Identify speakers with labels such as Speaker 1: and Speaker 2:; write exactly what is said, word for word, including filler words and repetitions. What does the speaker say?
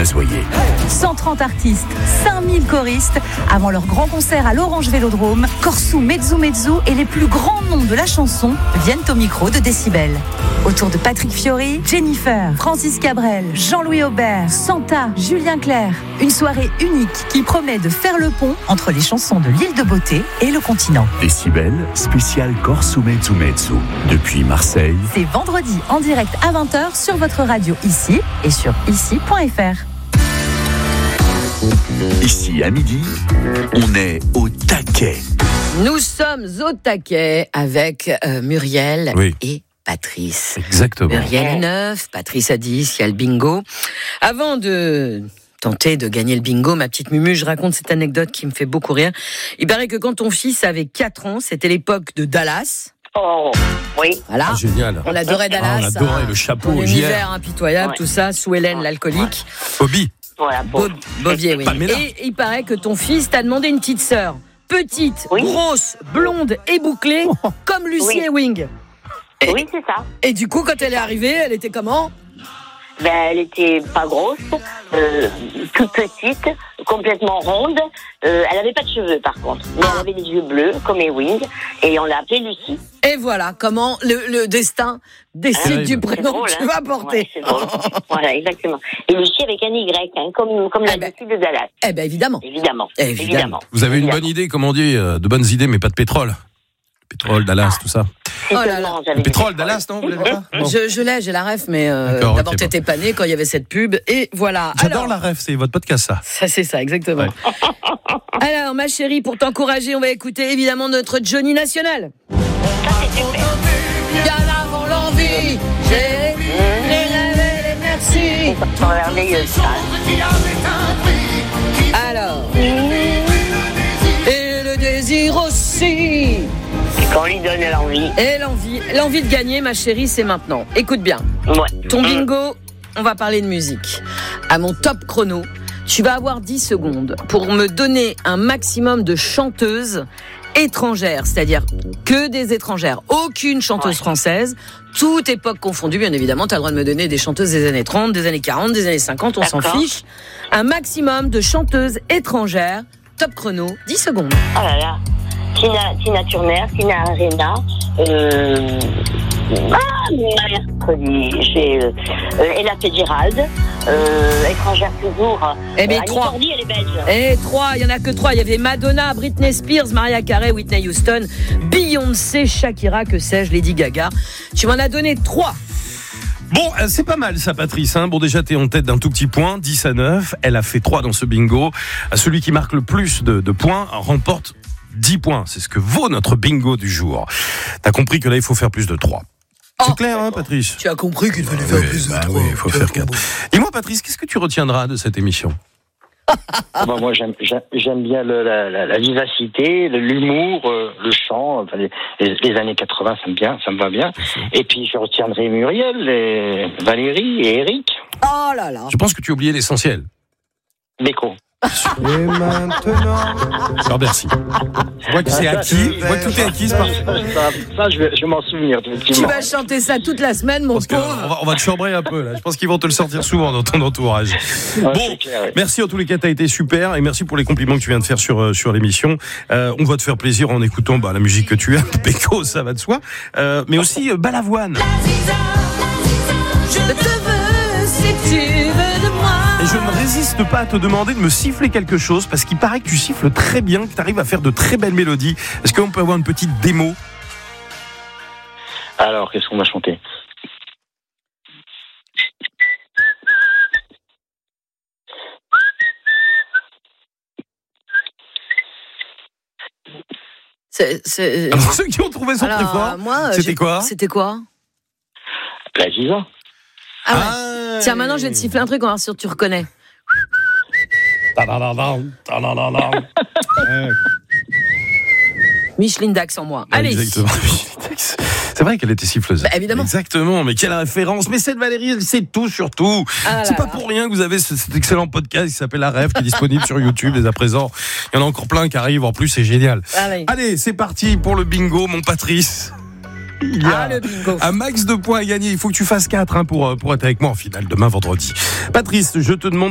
Speaker 1: Mazoyer.
Speaker 2: cent trente artistes, cinq mille choristes, avant leur grand concert à l'Orange Vélodrome, Corsou, Mezzo Mezzo et les plus grands noms de la chanson viennent au micro de Décibel. Autour de Patrick Fiori, Jennifer, Francis Cabrel, Jean-Louis Aubert, Santa, Julien Clerc. Une soirée unique qui promet de faire le pont entre les chansons de l'île de Beauté et le continent.
Speaker 1: Décibel, spécial Corsou Mezzo Mezzo. Depuis Marseille.
Speaker 2: C'est vendredi en direct à vingt heures sur votre radio ici et sur ici point f r.
Speaker 1: Ici à midi, on est au taquet.
Speaker 3: Nous sommes au taquet avec euh, Muriel
Speaker 4: oui.
Speaker 3: et Patrice.
Speaker 4: Exactement.
Speaker 3: Muriel est neuf, Patrice a dix, il y a le bingo. Avant de tenter de gagner le bingo, ma petite Mumu, je raconte cette anecdote qui me fait beaucoup rire. Il paraît que quand ton fils avait quatre ans, c'était l'époque de Dallas.
Speaker 5: Oh, oui.
Speaker 3: Voilà.
Speaker 4: Ah, génial.
Speaker 3: On adorait Dallas.
Speaker 4: Ah, on adorait
Speaker 3: hein,
Speaker 4: le chapeau,
Speaker 3: l'univers impitoyable,
Speaker 5: ouais.
Speaker 3: tout ça, sous Hélène,
Speaker 5: ouais.
Speaker 3: l'alcoolique.
Speaker 4: Bobby.
Speaker 5: Voilà, bon.
Speaker 3: Bob, Bobier, oui.
Speaker 4: Pamela.
Speaker 3: Et il paraît que ton fils t'a demandé une petite sœur. Petite,
Speaker 5: Oui.
Speaker 3: grosse, blonde et bouclée, comme Lucie
Speaker 5: Oui.
Speaker 3: et Wing. Et,
Speaker 5: Oui, c'est ça.
Speaker 3: et du coup, quand elle est arrivée, elle était comment ?
Speaker 5: Ben, elle était pas grosse, euh, toute petite, complètement ronde. Euh, elle avait pas de cheveux, par contre. Mais elle avait des yeux bleus, comme Ewing, et on l'a appelée Lucie.
Speaker 3: Et voilà comment le, le destin décide
Speaker 4: Ah,
Speaker 3: du
Speaker 4: oui.
Speaker 3: prénom
Speaker 5: C'est drôle,
Speaker 3: que tu
Speaker 5: hein.
Speaker 3: vas porter.
Speaker 5: Ouais, c'est drôle. Voilà, exactement. Et Lucie avec un Y, hein, comme, comme la
Speaker 3: Eh ben.
Speaker 5: Lucie de Dallas.
Speaker 3: Eh bien, évidemment.
Speaker 5: Évidemment.
Speaker 3: Évidemment.
Speaker 4: Vous avez une
Speaker 5: Évidemment.
Speaker 4: bonne idée, comme on dit, euh, de bonnes idées, mais pas de pétrole. Pétrole, Dallas, tout ça.
Speaker 5: C'est
Speaker 3: Oh là
Speaker 5: seulement,
Speaker 3: là.
Speaker 5: j'avais
Speaker 4: Le
Speaker 5: dit
Speaker 4: pétrole,
Speaker 5: pétrole.
Speaker 4: Dallas, non, vous l'avez pas Bon.
Speaker 3: Je, je l'ai, j'ai la ref, mais euh,
Speaker 4: D'accord,
Speaker 3: d'abord
Speaker 4: ok,
Speaker 3: t'étais pas né quand il y avait cette pub. Et voilà.
Speaker 4: J'adore
Speaker 3: Alors,
Speaker 4: la ref, c'est votre podcast, ça.
Speaker 3: ça, c'est ça, exactement.
Speaker 4: Ouais.
Speaker 3: Alors, ma chérie, pour t'encourager, on va écouter évidemment notre Johnny National.
Speaker 5: Ça, c'est super.
Speaker 3: Bien avant l'envie, j'ai les rêves et les merci.
Speaker 5: C'est merveilleux, ça.
Speaker 3: Alors, et le désir aussi.
Speaker 5: Quand on lui donne l'envie.
Speaker 3: Et l'envie, l'envie de gagner, ma chérie, c'est maintenant. Écoute bien.
Speaker 5: Ouais.
Speaker 3: Ton bingo, on va parler de musique. À mon top chrono, tu vas avoir dix secondes pour me donner un maximum de chanteuses étrangères, c'est-à-dire que des étrangères, aucune chanteuse française, toute époque confondue, bien évidemment, tu as le droit de me donner des chanteuses des années trente, des années quarante, des années cinquante, on s'en
Speaker 5: D'accord.
Speaker 3: fiche. Un maximum de chanteuses étrangères, top chrono, dix secondes.
Speaker 5: Oh là là. Tina, Tina Turner, Tina Arena, euh, ah, mercredi, j'ai euh, euh, Ella Fitzgerald, euh, étrangère toujours.
Speaker 3: Eh bien,
Speaker 5: Annie
Speaker 3: trois.
Speaker 5: Cordy, elle est belge.
Speaker 3: Et trois, il y en a que trois. Il y avait Madonna, Britney Spears, Mariah Carey, Whitney Houston, Beyoncé, Shakira, que sais-je, Lady Gaga. Tu m'en as donné trois.
Speaker 4: Bon, euh, c'est pas mal ça, Patrice. Hein. Bon, déjà, t'es en tête d'un tout petit point, dix à neuf. Elle a fait trois dans ce bingo. Celui qui marque le plus de, de points remporte dix points. C'est ce que vaut notre bingo du jour. T'as compris que là, il faut faire plus de trois. C'est
Speaker 3: Oh.
Speaker 4: clair, hein, Patrice?
Speaker 3: Tu as compris qu'il fallait
Speaker 4: Oui, bah oui, il faut faire quatre. Dis-moi, Patrice, qu'est-ce que tu retiendras de cette émission?
Speaker 6: Bon, moi, j'aime, j'aime, j'aime bien le, la, la, la vivacité, le, l'humour, euh, le chant. Enfin, les, les, les années quatre-vingts, ça me, bien, ça me va bien. Et puis, je retiendrai Muriel, et Valérie et Eric.
Speaker 3: Oh là là.
Speaker 4: Je pense que tu as oublié l'essentiel.
Speaker 6: Déco.
Speaker 7: Et maintenant,
Speaker 4: Je te remercie. Je vois que c'est acquis. Je vois que tout est acquis. C'est parfait.
Speaker 6: Ça, ça, je vais, je vais m'en souvenir,
Speaker 3: Tu
Speaker 6: effectivement.
Speaker 3: vas chanter ça toute la semaine, mon
Speaker 4: Parce que
Speaker 3: pauvre.
Speaker 4: on va, on va te chambrer un peu là. Je pense qu'ils vont te le sortir souvent dans ton entourage.
Speaker 6: Ouais,
Speaker 4: Bon,
Speaker 6: c'est clair, ouais.
Speaker 4: merci en tous les cas, t'as été super et merci pour les compliments que tu viens de faire sur euh, sur l'émission. Euh, on va te faire plaisir en écoutant bah, la musique que tu aimes, Beko, ça va de soi, euh, mais aussi euh, Balavoine.
Speaker 3: Je te veux si tu veux de moi.
Speaker 4: Et je ne résiste pas à te demander de me siffler quelque chose parce qu'il paraît que tu siffles très bien, que tu arrives à faire de très belles mélodies. Est-ce qu'on peut avoir une petite démo?
Speaker 6: Alors, qu'est-ce qu'on va chanter?
Speaker 3: C'est, c'est...
Speaker 4: Alors, ceux qui ont trouvé son très
Speaker 3: Alors,
Speaker 4: fort,
Speaker 3: euh, moi,
Speaker 4: c'était
Speaker 3: j'ai-
Speaker 4: quoi?
Speaker 3: C'était quoi?
Speaker 6: La Giza.
Speaker 3: Ah ouais.
Speaker 4: Ah,
Speaker 3: Tiens, maintenant, je vais te siffler un truc, on va voir si tu reconnais.
Speaker 4: Ta-da-da-dam, ta-da-da-dam. Ouais.
Speaker 3: Micheline Dax en moi. Allez.
Speaker 4: Exactement. C'est vrai qu'elle était siffleuse.
Speaker 3: Bah, évidemment.
Speaker 4: Exactement, mais quelle référence. Mais cette Valérie, elle sait tout sur tout.
Speaker 3: Ah
Speaker 4: C'est
Speaker 3: là
Speaker 4: pas
Speaker 3: là.
Speaker 4: pour rien que vous avez ce- cet excellent podcast qui s'appelle La Rêve, qui est disponible sur YouTube dès à présent. Il y en a encore plein qui arrivent, en plus c'est génial.
Speaker 3: Allez.
Speaker 4: Allez, c'est parti pour le bingo, mon Patrice. Il y a
Speaker 3: Ah, le bingo.
Speaker 4: un max de points à gagner. Il faut que tu fasses quatre hein, pour, pour être avec moi en finale demain vendredi. Patrice, je te demande